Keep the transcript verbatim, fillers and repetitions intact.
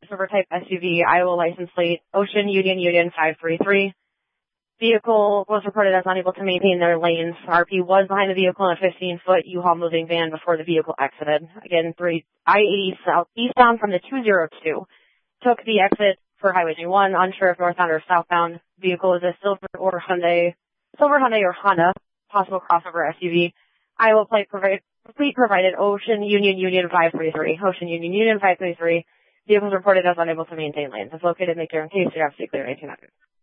Silver type S U V, Iowa license plate, Ocean Union Union five three three. Vehicle was reported as unable to maintain their lanes. R P was behind the vehicle in a fifteen-foot U-Haul moving van before the vehicle exited. Again, three I eighty south eastbound from the two oh two. Took the exit for Highway twenty-one, unsure if northbound or southbound. Vehicle is a silver or Hyundai, silver Hyundai or Honda, possible crossover S U V. Iowa plate, provide, fleet provided Ocean Union Union five three three. Ocean Union Union five three three. Vehicles reported as unable to maintain lanes. It's located in the Karen Case, you have to clear eighteen hundred.